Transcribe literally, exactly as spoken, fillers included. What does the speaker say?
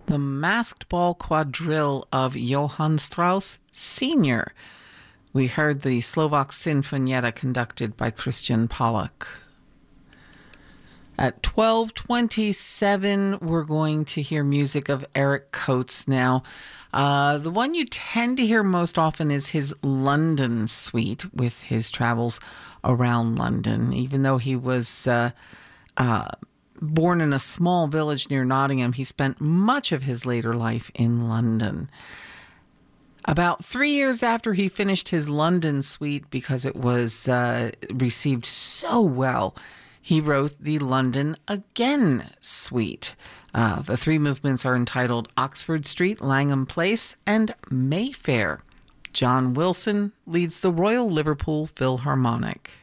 The Masked Ball Quadrille of Johann Strauss Senior We heard the Slovak Sinfonietta conducted by Christian Pollack. At twelve twenty-seven, we're going to hear music of Eric Coates now. Uh, the one you tend to hear most often is his London suite with his travels around London. Even though he was uh, uh, born in a small village near Nottingham, he spent much of his later life in London. About three years after he finished his London suite, because it was uh, received so well, he wrote the London Again suite. Uh, the three movements are entitled Oxford Street, Langham Place, and Mayfair. John Wilson leads the Royal Liverpool Philharmonic.